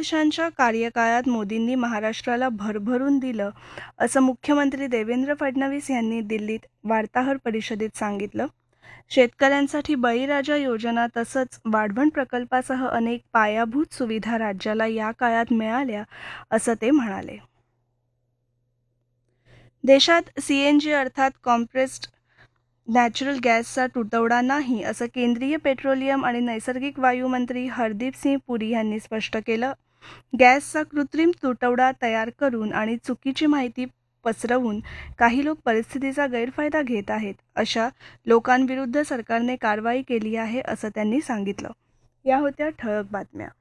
वर्षांच्या कार्यकाळात मोदींनी महाराष्ट्राला भरभरून दिलं, असं मुख्यमंत्री देवेंद्र फडणवीस यांनी दिल्लीत वार्ताहर परिषदेत सांगितलं. शेतकऱ्यांसाठी बळीराजा योजना तसंच वाढवण प्रकल्पासह अनेक पायाभूत सुविधा राज्याला या काळात मिळाल्या, असं ते म्हणाले. देशात सीएनजी अर्थात कॉम्प्रेस्ड नॅचरल गॅसचा तुटवडा नाही, असं केंद्रीय पेट्रोलियम आणि नैसर्गिक वायू मंत्री हरदीप सिंह पुरी यांनी स्पष्ट केलं. गॅसचा कृत्रिम तुटवडा तयार करून आणि चुकीची माहिती पसरवून काही लोक परिस्थितीचा गैरफायदा घेत आहेत. अशा लोकांविरुद्ध सरकारने कारवाई केली आहे, असं त्यांनी सांगितलं. या होत्या ठळक बातम्या.